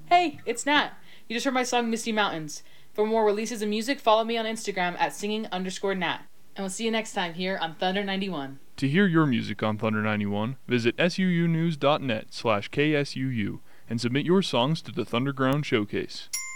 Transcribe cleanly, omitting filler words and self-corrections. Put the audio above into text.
Hey, it's Nat. You just heard my song Misty Mountains. For more releases of music, follow me on Instagram at singing_Nat. And we'll see you next time here on Thunder 91. To hear your music on Thunder 91, visit suunews.net/KSUU and submit your songs to the Thunderground Showcase.